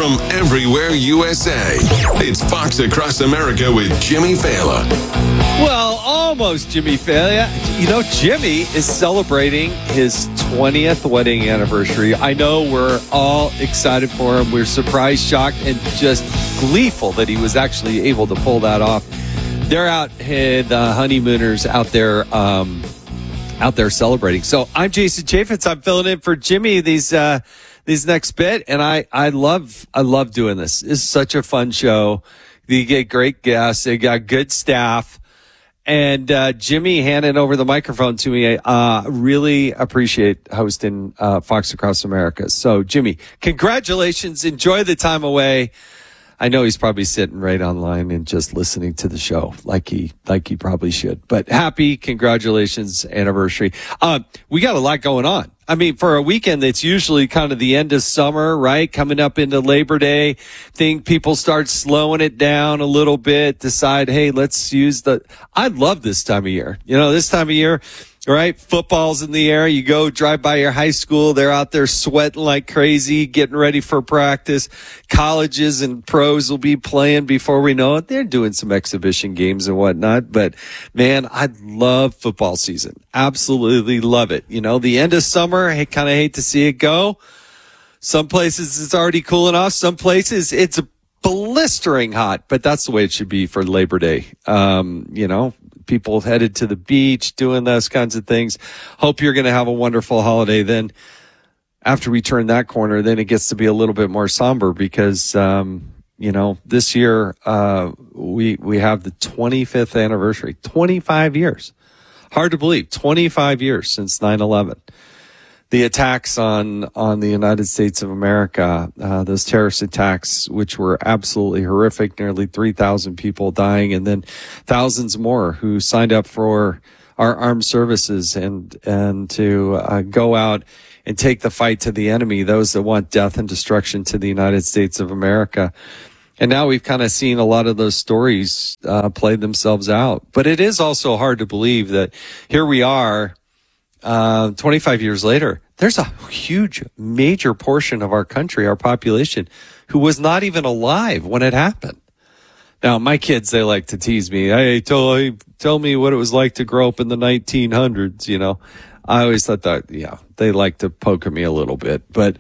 from everywhere USA. It's Fox Across America with Jimmy Failla. Well, almost Jimmy Failla. You know, Jimmy is celebrating his 20th wedding anniversary. I know we're all excited for him. We're surprised, shocked, and just gleeful that he was actually able to pull that off. They're out, the honeymooners out there celebrating. So I'm Jason Chaffetz. I'm filling in for Jimmy these next bit, and I love doing this. It's such a fun show. You get great guests. They got good staff. And Jimmy handing over the microphone to me. Really appreciate hosting Fox Across America. So, Jimmy, congratulations. Enjoy the time away. I know he's probably sitting right online and just listening to the show like he probably should. But happy congratulations anniversary. We got a lot going on. I mean, for a weekend that's usually kind of the end of summer, right? Coming up into Labor Day, people start slowing it down a little bit, decide, hey, let's use I love this time of year. You know, this time of year, right? Football's in the air. You go drive by your high school. They're out there sweating like crazy, getting ready for practice. Colleges and pros will be playing before we know it. They're doing some exhibition games and whatnot. But, man, I love football season. Absolutely love it. You know, the end of summer, I kind of hate to see it go. Some places it's already cooling off. Some places it's blistering hot. But that's the way it should be for Labor Day. You know. People headed to the beach, doing those kinds of things. Hope you're going to have a wonderful holiday. Then after we turn that corner, then it gets to be a little bit more somber because, you know, this year, we have the 25th anniversary, 25 years. Hard to believe, 25 years since 9/11. The attacks on the United States of America, those terrorist attacks, which were absolutely horrific, nearly 3,000 people dying, and then thousands more who signed up for our armed services and to go out and take the fight to the enemy, those that want death and destruction to the United States of America. And now we've kind of seen a lot of those stories play themselves out. But it is also hard to believe that here we are, 25 years later, there's a huge, major portion of our country, our population, who was not even alive when it happened. Now, my kids, they like to tease me. Hey, tell me what it was like to grow up in the 1900s, you know. I always thought that, yeah, they like to poke at me a little bit. But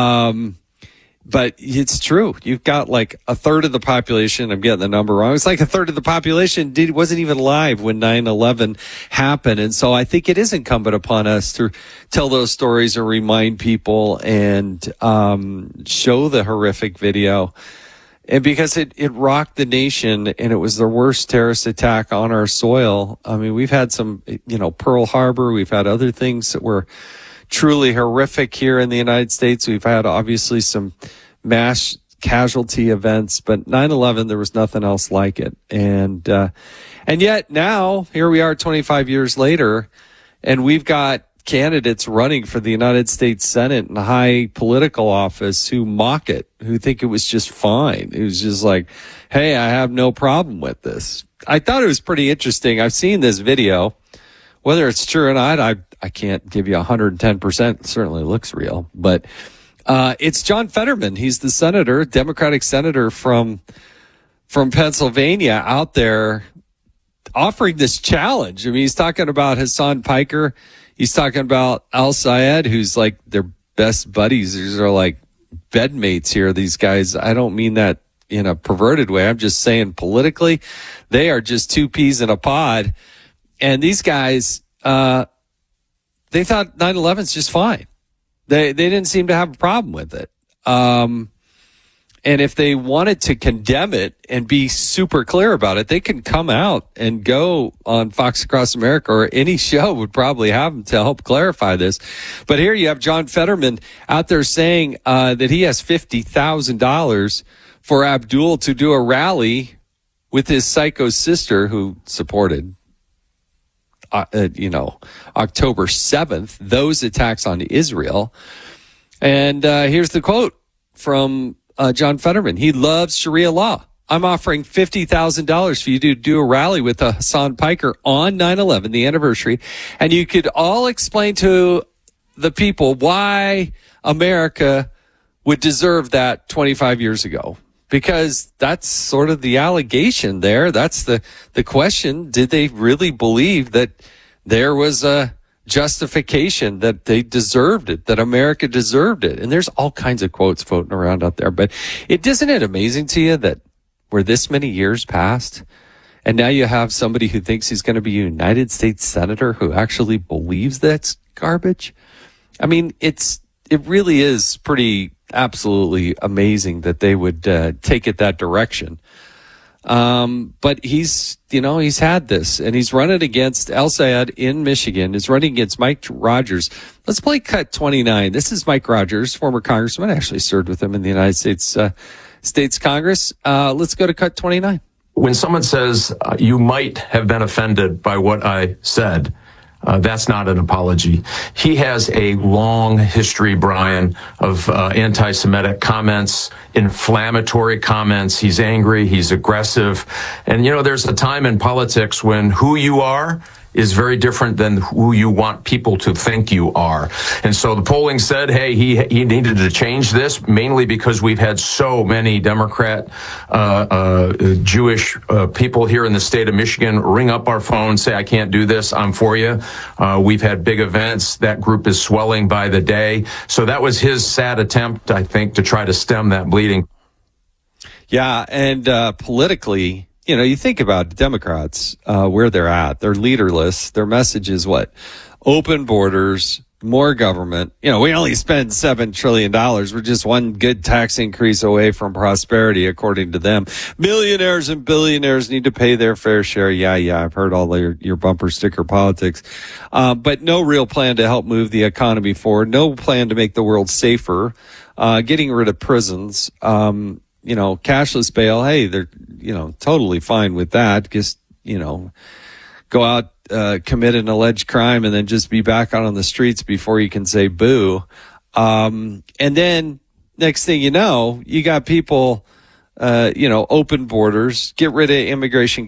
it's true. You've got like a third of the population. I'm getting the number wrong. It's like a third of the population wasn't even alive when 9/11 happened. And so I think it is incumbent upon us to tell those stories or remind people and show the horrific video. And because it rocked the nation and it was the worst terrorist attack on our soil. I mean, we've had some, you know, Pearl Harbor. We've had other things that were truly horrific here in the United States. We've had obviously some mass casualty events, but 9/11, there was nothing else like it. And yet now here we are 25 years later, and we've got candidates running for the United States Senate and high political office who mock it, who think it was just fine. It was just like, hey, I have no problem with this. I thought it was pretty interesting. I've seen this video. Whether it's true or not, I can't give you 110%. It certainly looks real. But it's John Fetterman. He's the senator, Democratic senator from Pennsylvania out there offering this challenge. I mean, he's talking about Hassan Piker. He's talking about Al Sayed, who's like their best buddies. These are like bedmates here, these guys. I don't mean that in a perverted way. I'm just saying politically, they are just two peas in a pod. And these guys, they thought 9/11 is just fine. They didn't seem to have a problem with it. And if they wanted to condemn it and be super clear about it, they can come out and go on Fox Across America, or any show would probably have them to help clarify this. But here you have John Fetterman out there saying that he has $50,000 for Abdul to do a rally with his psycho sister who supported October 7th, those attacks on Israel. And here's the quote from John Fetterman. He loves Sharia law. I'm offering $50,000 for you to do a rally with Hassan Piker on 9/11, the anniversary, and you could all explain to the people why America would deserve that 25 years ago. Because that's sort of the allegation there. That's the question. Did they really believe that there was a justification that they deserved it, that America deserved it? And there's all kinds of quotes floating around out there. But isn't it amazing to you that we're this many years past, and now you have somebody who thinks he's going to be a United States senator who actually believes that's garbage? I mean, it really is pretty absolutely amazing that they would take it that direction. But he's had this, and he's running against El Sayed in Michigan. He's running against Mike Rogers. Let's play cut 29. This is Mike Rogers, former congressman. I actually served with him in the United States Congress. Let's go to cut 29. When someone says you might have been offended by what I said, that's not an apology. He has a long history, Brian, of anti-Semitic comments, inflammatory comments. He's angry. He's aggressive. And, there's a time in politics when who you are is very different than who you want people to think you are. And so the polling said, hey, he needed to change this, mainly because we've had so many Democrat, Jewish people here in the state of Michigan ring up our phone, say, I can't do this, I'm for you. We've had big events. That group is swelling by the day. So that was his sad attempt, I think, to try to stem that bleeding. Yeah, and politically, you think about Democrats, where they're at. They're leaderless. Their message is what? Open borders, more government. We only spend $7 trillion. We're just one good tax increase away from prosperity, according to them. Millionaires and billionaires need to pay their fair share. Yeah, I've heard all your bumper sticker politics. But no real plan to help move the economy forward. No plan to make the world safer. Getting rid of prisons. Cashless bail. Hey, they're, totally fine with that. Just, go out, commit an alleged crime and then just be back out on the streets before you can say boo. And then next thing you know, you got people, open borders, get rid of immigration